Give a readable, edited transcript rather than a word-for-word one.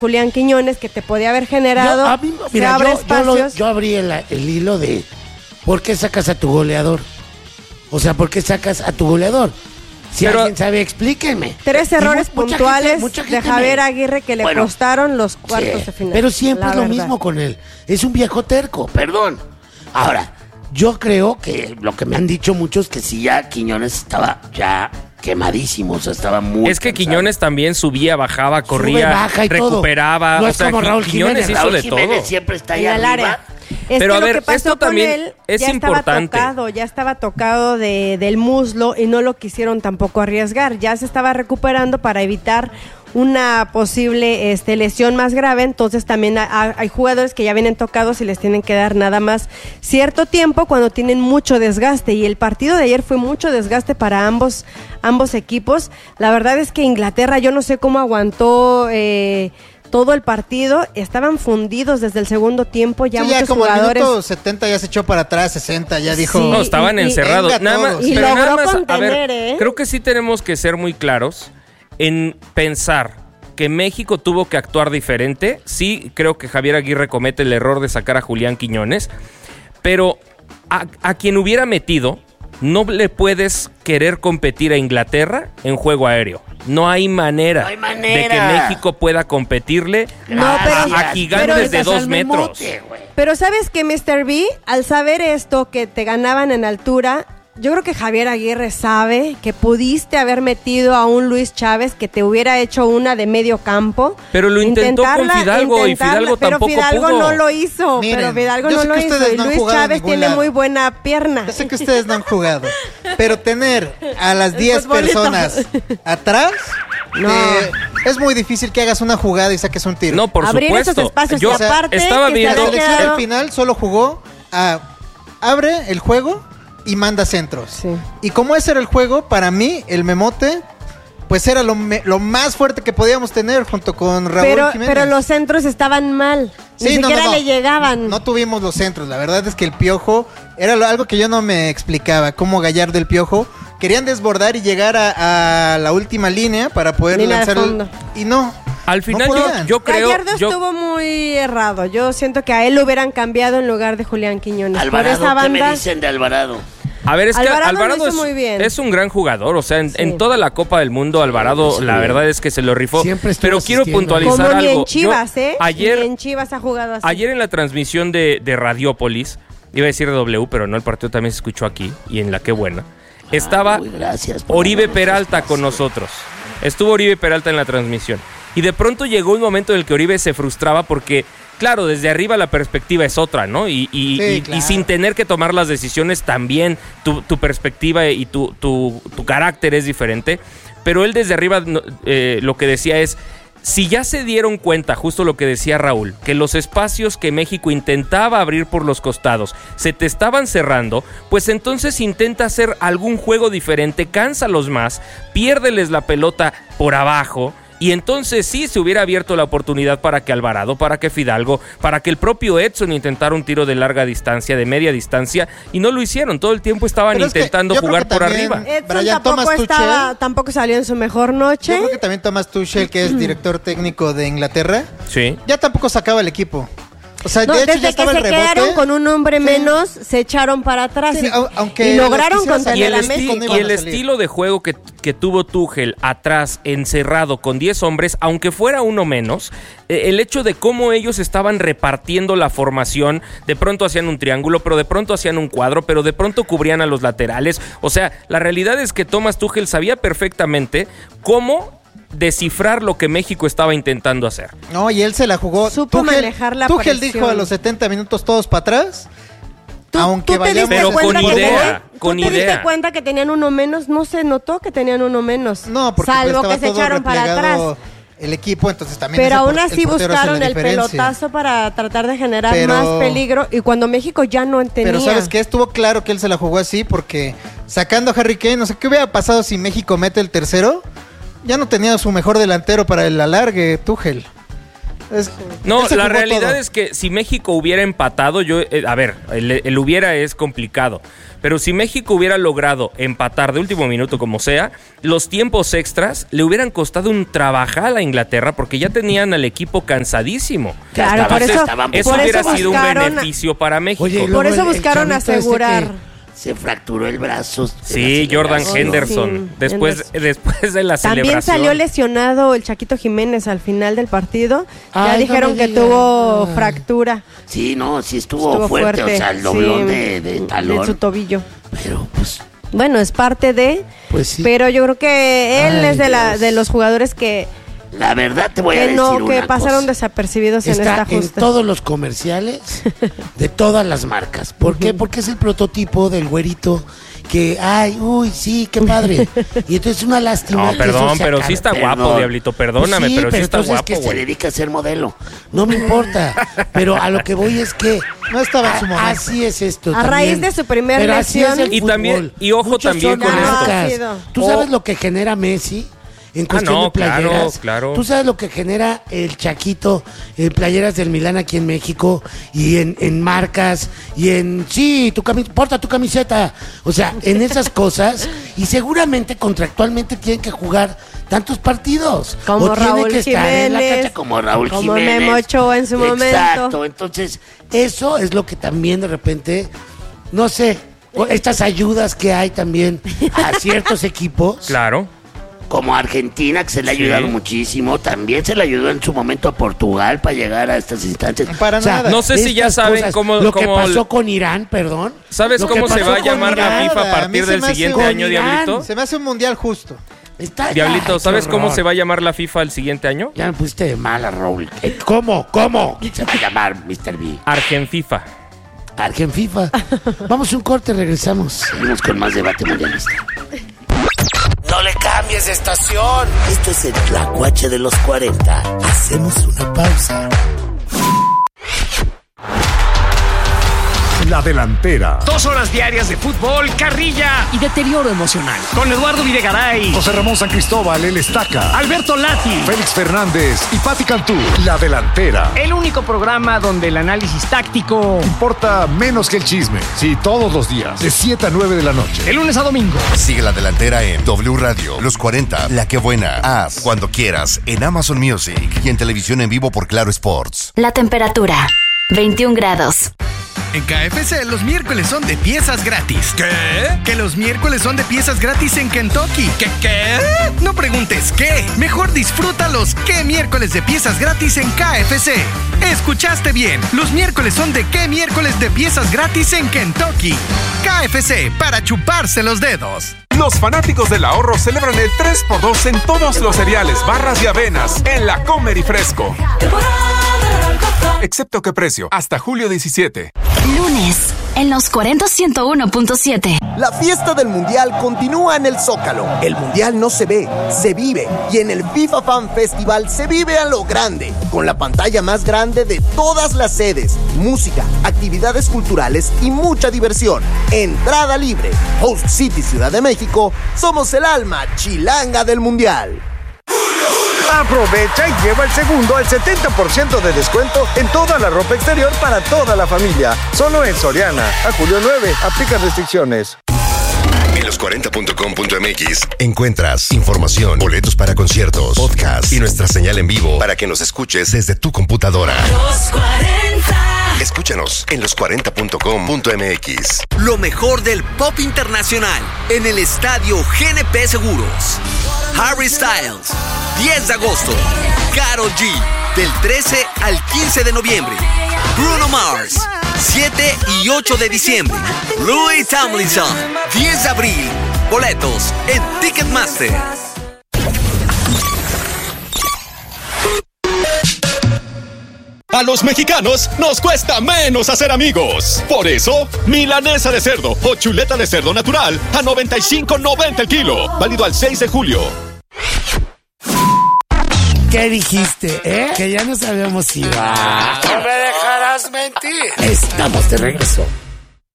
Julián Quiñones, que te podía haber generado. Yo abrí el hilo de ¿por qué sacas a tu goleador? O sea, ¿por qué sacas a tu goleador? Si alguien sabe, explíquenme. 3 errores puntuales de Javier Aguirre que le costaron los cuartos de final. Pero siempre es lo mismo con él. Es un viejo terco, perdón. Ahora, yo creo que lo que me han dicho muchos que sí, ya Quiñones estaba ya quemadísimo, o sea, estaba muy Es que cansado. Quiñones también subía, bajaba, corría, recuperaba. No o es sea, como Raúl Quiñones hizo Raúl de Jiménez todo. siempre está ahí en el arriba. área. Es pero que a lo ver, que pasó esto con también él, es ya importante. Ya estaba tocado del muslo y no lo quisieron tampoco arriesgar. Ya se estaba recuperando para evitar una posible lesión más grave. Entonces también hay jugadores que ya vienen tocados y les tienen que dar nada más cierto tiempo cuando tienen mucho desgaste. Y el partido de ayer fue mucho desgaste para ambos equipos. La verdad es que Inglaterra, yo no sé cómo aguantó todo el partido, estaban fundidos desde el segundo tiempo, ya muchos como jugadores. el minuto 70 ya se echó para atrás, 60 ya dijo. Sí, No, estaban encerrados. venga Nada más, todos. Y pero logró nada más, contener, creo que sí tenemos que ser muy claros en pensar que México tuvo que actuar diferente. Sí, creo que Javier Aguirre comete el error de sacar a Julián Quiñones, pero a quien hubiera metido, no le puedes querer competir a Inglaterra en juego aéreo. No hay manera de que México pueda competirle a gigantes de 2 metros. Pero ¿sabes qué, Mr. B? Al saber esto, que te ganaban en altura, yo creo que Javier Aguirre sabe que pudiste haber metido a un Luis Chávez que te hubiera hecho una de medio campo. Pero lo intentó con Fidalgo y Fidalgo tampoco pudo. Pero Fidalgo no lo hizo. Miren, Y Luis Chávez tiene muy buena pierna. Yo sé que ustedes no han jugado, pero tener a las 10 personas atrás, es muy difícil que hagas una jugada y saques un tiro. No, por Abrir supuesto. esos espacios Yo y aparte estaba que viendo. La se selección quedado- al final solo jugó abre el juego y manda centros. Sí. Y como ese era el juego, para mí, el memote, pues era lo más fuerte que podíamos tener junto con Raúl Jiménez. Pero los centros estaban mal. Ni siquiera le llegaban. No tuvimos los centros. La verdad es que el Piojo era algo que yo no me explicaba. Cómo Gallardo el Piojo querían desbordar y llegar a la última línea para poder Línea de lanzar. fondo. Y no. Al final no podían. yo creo. Gallardo estuvo muy errado. Yo siento que a él lo hubieran cambiado en lugar de Julián Quiñones. Alvarado, por esa banda. ¿qué me dicen de Alvarado? A ver, es que Alvarado lo hizo es, muy bien. es un gran jugador, o sea, en toda la Copa del Mundo, Alvarado, Sí. la verdad es que se lo rifó. Siempre estuvo Pero quiero asistiendo. puntualizar Como ni algo. en Chivas, Yo, ayer, Ni en Chivas ha jugado así. ayer en la transmisión de Radiópolis, iba a decir de W, pero no, el partido también se escuchó aquí, y en la Qué Buena, estaba Gracias por Oribe darnos Peralta espacio. con nosotros. Estuvo Oribe Peralta en la transmisión. Y de pronto llegó un momento en el que Oribe se frustraba porque, claro, desde arriba la perspectiva es otra, ¿no? Y claro. sin tener que tomar las decisiones también tu perspectiva y tu carácter es diferente. Pero él desde arriba lo que decía es, si ya se dieron cuenta, justo lo que decía Raúl, que los espacios que México intentaba abrir por los costados se te estaban cerrando, pues entonces intenta hacer algún juego diferente, cánsalos más, piérdeles la pelota por abajo. Y entonces sí se hubiera abierto la oportunidad para que Alvarado, para que Fidalgo, para que el propio Edson intentara un tiro de larga distancia, de media distancia, y no lo hicieron. Todo el tiempo estaban Pero es que intentando yo creo jugar que por también- arriba. Edson Brian Thomas tampoco salió en su mejor noche. Yo creo que también Thomas Tuchel, que es director técnico de Inglaterra, Sí. ya tampoco sacaba el equipo. O sea, No, de hecho desde ya estaba que el se rebote. quedaron con un hombre Sí. menos, se echaron para atrás Sí, aunque y lograron los quisieron contener Y el, a salir, México. no y iban el a salir. estilo de juego que tuvo Tuchel atrás, encerrado con 10 hombres, aunque fuera uno menos, el hecho de cómo ellos estaban repartiendo la formación, de pronto hacían un triángulo, pero de pronto hacían un cuadro, pero de pronto cubrían a los laterales. O sea, la realidad es que Thomas Tuchel sabía perfectamente cómo descifrar lo que México estaba intentando hacer. No, y él se la jugó. Supo manejar la Tuchel presión. dijo a los 70 minutos todos para atrás. ¿Tú aunque te vayamos diste Pero cuenta con que idea, con ¿tú te idea. diste cuenta que tenían uno menos? No se notó que tenían uno menos. No, porque salvo estaba que se todo echaron para replegado atrás. el equipo, entonces también Pero ese aún así el portero hace buscaron la el diferencia. pelotazo para tratar de generar Pero- más peligro y cuando México ya no tenía. Pero ¿sabes qué? Estuvo claro que él se la jugó así porque sacando a Harry Kane, no sé qué hubiera pasado si México mete el tercero. Ya no tenía su mejor delantero para el alargue, Tuchel. No, él se la jugó realidad todo. es que si México hubiera empatado, el hubiera es complicado, pero si México hubiera logrado empatar de último minuto como sea, los tiempos extras le hubieran costado un trabajal a Inglaterra porque ya tenían al equipo cansadísimo. Claro, por eso, Eso por hubiera eso sido un buscaron, beneficio para México. Oye, y por luego eso el buscaron chavito asegurar. que se fracturó el brazo. Sí, Jordan Henderson. Sí, Después de la También celebración. salió lesionado el Chaquito Jiménez al final del partido. Ya Ay, dijeron no me que digas. tuvo fractura. Sí, no, sí estuvo fuerte, o sea, el doblón sí, de talón. de su tobillo. Pero, pues, Bueno, es parte de, pues sí. pero yo creo que él Ay, es Dios. de los jugadores que La verdad te voy a decir que una pasaron cosa. desapercibidos en Está esta en justa. todos los comerciales de todas las marcas. ¿Por qué? Porque es el prototipo del güerito que, ay, uy, sí, qué padre. Y entonces es una lástima. No, que perdón, eso se pero acabe. sí está guapo, Perdón. Diablito, perdóname, Pues pero sí está entonces guapo, que se güey. dedica a ser modelo. No me importa. Pero a lo que voy es que No estaba en su momento. así es esto. A también. raíz de su primer Pero así es lesión. el Y fútbol. también- y ojo Muchos también son con esto. marcas. Ah, ¿Tú sabes lo que genera Messi? En cuestión no, de playeras. claro. ¿Tú sabes lo que genera el Chaquito en playeras del Milán aquí en México? Y en marcas. Y en, sí, porta tu camiseta. O sea, en esas cosas. Y seguramente contractualmente tienen que jugar tantos partidos. Como o tienen Raúl que estar en la Jiménez, cancha como Raúl como Jiménez. Memo Ochoa en su momento. Exacto. Entonces, eso es lo que también de repente, no sé, estas ayudas que hay también a ciertos equipos. Claro. Como Argentina, que se le ha ayudado Sí. muchísimo. También se le ayudó en su momento a Portugal para llegar a estas instancias. Para nada. No sé si ya estas saben cosas, cómo- Lo que cómo- pasó con Irán, perdón. ¿Sabes Lo que cómo se pasó va a con llamar la Irán, FIFA a A mí partir se del me hace siguiente un año, Irán. Diablito? Se me hace un mundial justo. Está, Diablito, ay, ¿sabes qué cómo horror. se va a llamar la FIFA el siguiente año? Ya me pusiste de mala, Raúl. ¿Cómo? ¿Cómo? Se va a llamar Mr. B. Argenfifa. FIFA. Vamos a un corte, regresamos. Seguimos con más debate mundialista. No le cambies de estación. Esto es el Tlacuache de los 40. Hacemos una pausa. La Delantera. 2 horas diarias de fútbol, carrilla y deterioro emocional. Con Eduardo Videgaray, José Ramón San Cristóbal, el Estaca. Alberto Lati. Félix Fernández y Pati Cantú. La Delantera. El único programa donde el análisis táctico. Importa menos que el chisme. Sí, todos los días, de 7 a 9 de la noche. De lunes a domingo. Sigue La Delantera en W Radio, Los 40, La Que Buena, Haz, cuando quieras, en Amazon Music y en televisión en vivo por Claro Sports. La temperatura, 21 grados. En KFC los miércoles son de piezas gratis. ¿Qué? Que los miércoles son de piezas gratis en Kentucky. ¿Qué? No preguntes qué. Mejor disfruta los ¿qué miércoles de piezas gratis en KFC? Escuchaste bien. Los miércoles son de ¿qué miércoles de piezas gratis en Kentucky? KFC, para chuparse los dedos. Los fanáticos del ahorro celebran el 3x2 en todos los cereales, barras y avenas en la Comer y Fresco. Excepto que precio, hasta julio 17. Lunes, en los 40 101.7. La fiesta del Mundial continúa en el Zócalo. El Mundial no se ve, se vive. Y en el FIFA Fan Festival se vive a lo grande, con la pantalla más grande de todas las sedes, música, actividades culturales y mucha diversión. Entrada libre. Host City Ciudad de México, somos el alma chilanga del Mundial. Aprovecha y lleva el segundo al 70% de descuento en toda la ropa exterior para toda la familia. Solo en Soriana. A julio 9. Aplica restricciones. En los40.com.mx encuentras información, boletos para conciertos, podcast y nuestra señal en vivo para que nos escuches desde tu computadora. Los 40. Escúchanos en los40.com.mx. Lo mejor del pop internacional en el estadio GNP Seguros. Harry Styles, 10 de agosto. Karol G, del 13 al 15 de noviembre. Bruno Mars, 7 y 8 de diciembre. Louis Tomlinson, 10 de abril. Boletos en Ticketmaster. A los mexicanos nos cuesta menos hacer amigos. Por eso, milanesa de cerdo o chuleta de cerdo natural a $95.90 el kilo. Válido al 6 de julio. ¿Qué dijiste, Que ya nos habíamos ido. No me dejarás mentir. Estamos de regreso.